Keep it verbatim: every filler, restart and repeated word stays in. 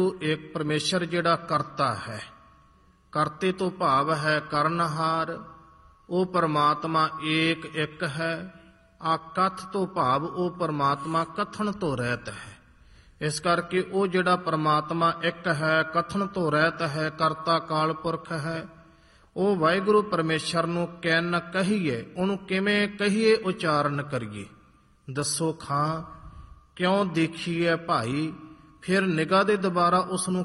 ਵਾਹਿਗੁਰੂ ਇੱਕ ਪਰਮੇਸ਼ਰ ਜਿਹੜਾ ਕਰਤਾ ਹੈ, ਕਰਤੇ ਤੋਂ ਭਾਵ ਹੈ ਕਰਨਹਾਰ, ਉਹ ਪਰਮਾਤਮਾ ਏਕ ਇੱਕ ਹੈ। ਆਕਥ ਤੋਂ ਭਾਵ ਉਹ ਪਰਮਾਤਮਾ ਕਥਨ ਤੋਂ ਰਹਿਤ ਹੈ। ਇਸ ਕਰਕੇ ਉਹ ਜਿਹੜਾ ਪਰਮਾਤਮਾ ਇੱਕ ਹੈ, ਕਥਨ ਤੋਂ ਰਹਿਤ ਹੈ, ਕਰਤਾ ਕਾਲ ਪੁਰਖ ਹੈ, ਉਹ ਵਾਹਿਗੁਰੂ ਪਰਮੇਸ਼ਰ ਨੂੰ ਕਿਨ ਕਹੀਏ, ਉਹਨੂੰ ਕਿਵੇਂ ਕਹੀਏ, ਉਚਾਰਨ ਕਰੀਏ। ਦੱਸੋ ਖਾਂ ਕਿਉਂ ਦੇਖੀਏ ਭਾਈ, ਫਿਰ ਨਿਗਾਹ ਦੇ ਦੁਬਾਰਾ ਉਸ ਨੂੰ